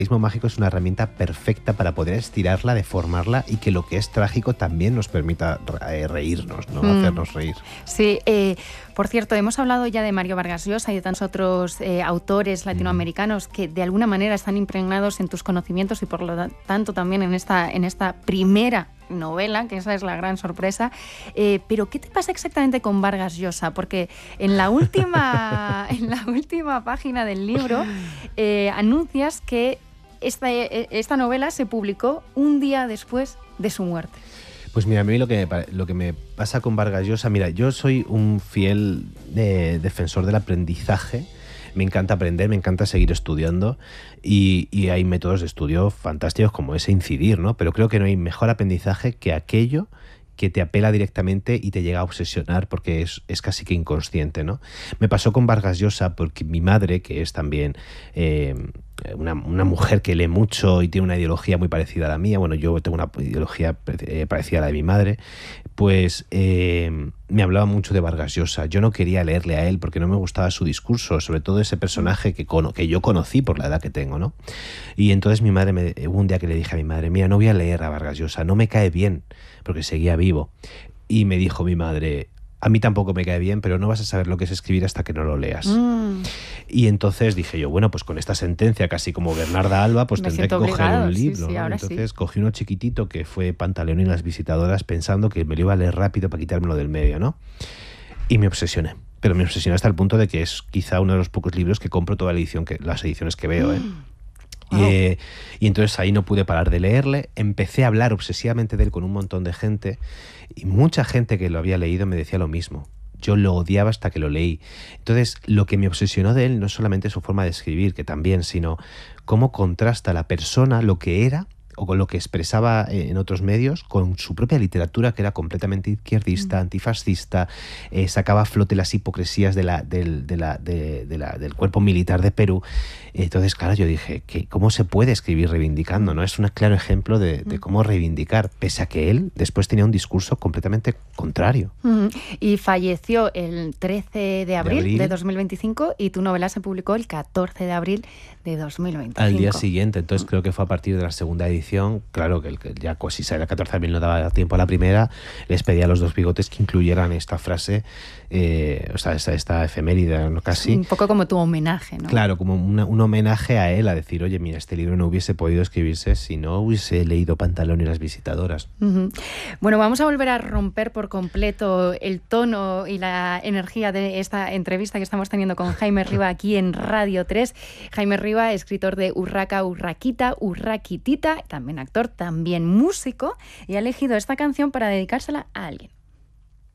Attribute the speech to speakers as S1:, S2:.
S1: realismo mágico es una herramienta perfecta para poder estirarla, deformarla y que lo que es trágico también nos permita reírnos, ¿no? Hacernos reír.
S2: Sí, por cierto, hemos hablado ya de Mario Vargas Llosa y de tantos otros autores latinoamericanos que de alguna manera están impregnados en tus conocimientos y por lo tanto también en esta primera novela, que esa es la gran sorpresa. Pero ¿qué te pasa exactamente con Vargas Llosa? Porque en la última página del libro anuncias que esta novela se publicó un día después de su muerte.
S1: Pues mira, a mí lo que me pasa con Vargas Llosa, mira, yo soy un fiel defensor del aprendizaje. Me encanta aprender, me encanta seguir estudiando y hay métodos de estudio fantásticos como ese incidir, ¿no? Pero creo que no hay mejor aprendizaje que aquello que te apela directamente y te llega a obsesionar porque es casi que inconsciente, ¿no? Me pasó con Vargas Llosa porque mi madre, que es también una mujer que lee mucho y tiene una ideología muy parecida a la mía, bueno, yo tengo una ideología parecida a la de mi madre, pues me hablaba mucho de Vargas Llosa. Yo no quería leerle a él porque no me gustaba su discurso, sobre todo ese personaje que yo conocí por la edad que tengo, ¿no? Y entonces mi madre, hubo un día que le dije a mi madre, mira, no voy a leer a Vargas Llosa, no me cae bien, porque seguía vivo. Y me dijo mi madre, a mí tampoco me cae bien, pero no vas a saber lo que es escribir hasta que no lo leas. Y entonces dije yo, bueno, pues con esta sentencia, casi como Bernarda Alba, pues tendré que coger un libro,
S2: sí,
S1: ¿no? Entonces
S2: sí.
S1: cogí uno chiquitito que fue Pantaleón y las visitadoras, pensando que me lo iba a leer rápido para quitármelo del medio, ¿no? Y me obsesioné. Pero me obsesioné hasta el punto de que es quizá uno de los pocos libros que compro toda las ediciones que veo, ¿eh? Wow. Y entonces ahí no pude parar de leerle, empecé a hablar obsesivamente de él con un montón de gente y mucha gente que lo había leído me decía lo mismo. Yo lo odiaba hasta que lo leí. Entonces, lo que me obsesionó de él no es solamente su forma de escribir, que también, sino cómo contrasta la persona, lo que era o con lo que expresaba en otros medios, con su propia literatura, que era completamente izquierdista, antifascista, sacaba a flote las hipocresías del cuerpo militar de Perú. Entonces, claro, yo dije, ¿cómo se puede escribir reivindicando? ¿No? Es un claro ejemplo de cómo reivindicar, pese a que él después tenía un discurso completamente contrario.
S2: Y falleció el 13 de abril de 2025 y tu novela se publicó el 14 de abril de 2025.
S1: Al día siguiente, entonces creo que fue a partir de la segunda edición, claro que ya si sale el 14 de abril no daba tiempo a la primera, les pedí a los dos bigotes que incluyeran esta frase, o sea, esta efeméride, ¿no? Casi.
S2: Un poco como tu homenaje, ¿no?
S1: Claro, como un homenaje a él, a decir, oye, mira, este libro no hubiese podido escribirse si no hubiese leído Pantaleón y las visitadoras.
S2: Bueno, vamos a volver a romper por completo el tono y la energía de esta entrevista que estamos teniendo con Jaime Riba aquí en Radio 3. Jaime Riba, escritor de Urraca, Urraquita, Urraquitita, también actor, también músico, y ha elegido esta canción para dedicársela a alguien.